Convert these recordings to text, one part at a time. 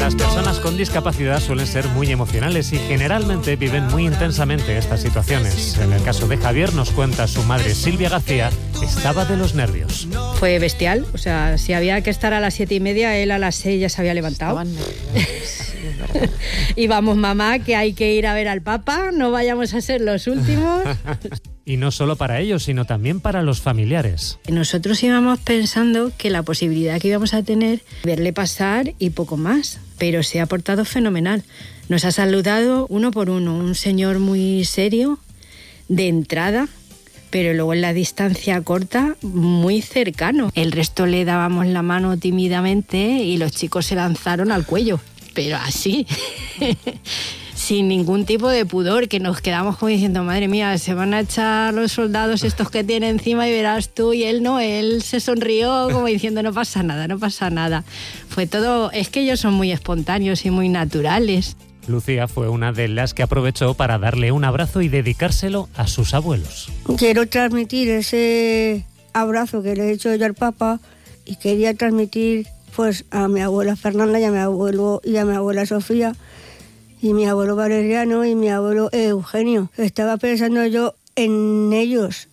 Las personas con discapacidad suelen ser muy emocionales y generalmente viven muy intensamente estas situaciones. En el caso de Javier, nos cuenta su madre Silvia García, estaba de los nervios. Fue bestial, o sea, si había que estar a las 7:30, él a las 6 ya se había levantado. Y vamos, mamá, que hay que ir a ver al Papa, no vayamos a ser los últimos. Y no solo para ellos, sino también para los familiares. Nosotros íbamos pensando que la posibilidad que íbamos a tener, verle pasar y poco más, pero se ha portado fenomenal. Nos ha saludado uno por uno, un señor muy serio, de entrada, pero luego en la distancia corta, muy cercano. El resto le dábamos la mano tímidamente y los chicos se lanzaron al cuello, pero así... sin ningún tipo de pudor, que nos quedamos como diciendo, madre mía, se van a echar los soldados estos que tiene encima y verás tú, y él no, él se sonrió como diciendo, no pasa nada, no pasa nada. Fue todo, es que ellos son muy espontáneos y muy naturales. Lucía fue una de las que aprovechó para darle un abrazo y dedicárselo a sus abuelos. Quiero transmitir ese abrazo que le he hecho yo al Papa y quería transmitir pues a mi abuela Fernanda y a mi abuelo y a mi abuela Sofía, y mi abuelo Valeriano y mi abuelo Eugenio. Estaba pensando yo en ellos.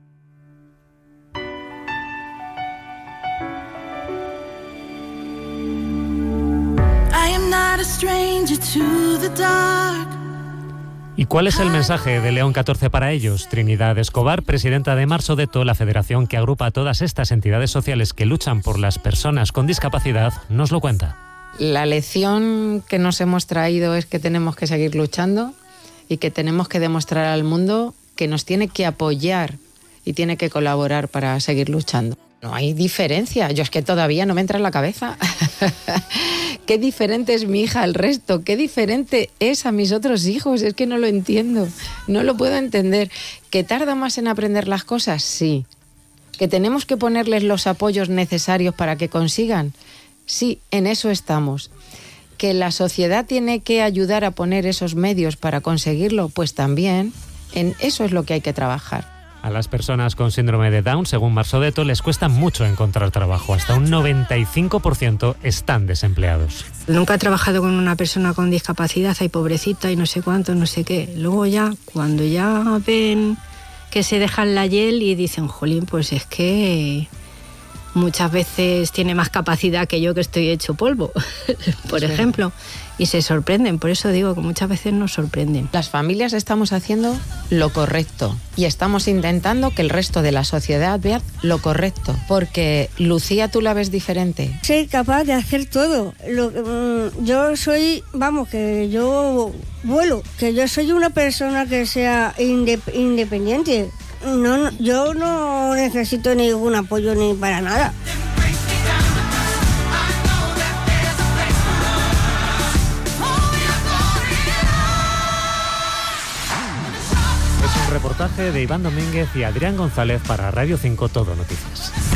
¿Y cuál es el mensaje de León XIV para ellos? Trinidad Escobar, presidenta de Marsodeto, la federación que agrupa a todas estas entidades sociales que luchan por las personas con discapacidad, nos lo cuenta. La lección que nos hemos traído es que tenemos que seguir luchando y que tenemos que demostrar al mundo que nos tiene que apoyar y tiene que colaborar para seguir luchando. No hay diferencia, yo es que todavía no me entra en la cabeza. Qué diferente es mi hija al resto, qué diferente es a mis otros hijos, es que no lo entiendo, no lo puedo entender. ¿Que tarda más en aprender las cosas? Sí. ¿Que tenemos que ponerles los apoyos necesarios para que consigan? Sí, en eso estamos. ¿Que la sociedad tiene que ayudar a poner esos medios para conseguirlo? Pues también, en eso es lo que hay que trabajar. A las personas con síndrome de Down, según Marsodeto, les cuesta mucho encontrar trabajo. Hasta un 95% están desempleados. Nunca he trabajado con una persona con discapacidad, ay pobrecita y no sé cuánto, no sé qué. Luego ya, cuando ya ven que se dejan la hiel y dicen, jolín, pues es que... muchas veces tiene más capacidad que yo, que estoy hecho polvo, por ejemplo, y se sorprenden. Por eso digo que muchas veces nos sorprenden. Las familias estamos haciendo lo correcto y estamos intentando que el resto de la sociedad vea lo correcto, porque Lucía, ¿tú la ves diferente? Soy capaz de hacer todo. Yo soy, que yo vuelo, que yo soy una persona que sea independiente. No, yo no necesito ningún apoyo ni para nada. Es un reportaje de Iván Domínguez y Adrián González para Radio 5 Todo Noticias.